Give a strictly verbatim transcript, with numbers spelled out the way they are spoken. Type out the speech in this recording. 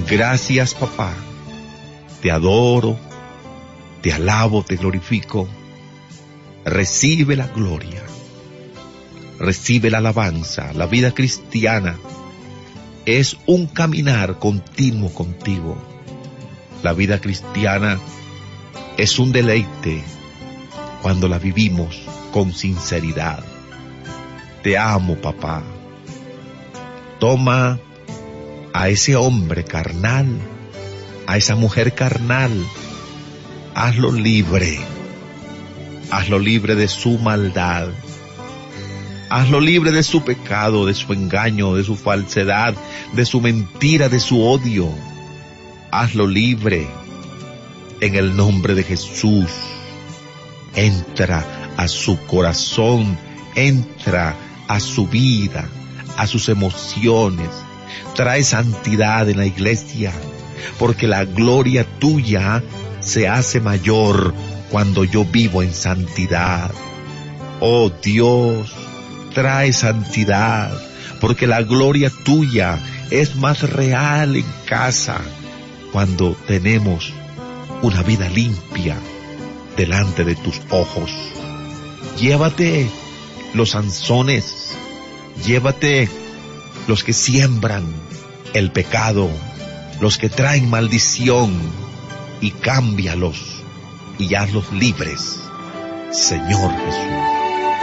Gracias, papá. Te adoro, te alabo, te glorifico. Recibe la gloria, recibe la alabanza. La vida cristiana es un caminar continuo contigo. La vida cristiana es un deleite cuando la vivimos con sinceridad. Te amo, papá. Toma a ese hombre carnal, a esa mujer carnal, hazlo libre, hazlo libre de su maldad, hazlo libre de su pecado, de su engaño, de su falsedad, de su mentira, de su odio. Hazlo libre en el nombre de Jesús. Entra a su corazón, entra a su vida, a sus emociones. Trae santidad en la iglesia, porque la gloria tuya se hace mayor cuando yo vivo en santidad. Oh Dios, trae santidad, porque la gloria tuya es más real en casa cuando tenemos una vida limpia delante de tus ojos. Llévate los Sansones, llévate los que siembran el pecado, los que traen maldición, y cámbialos y hazlos libres, Señor Jesús.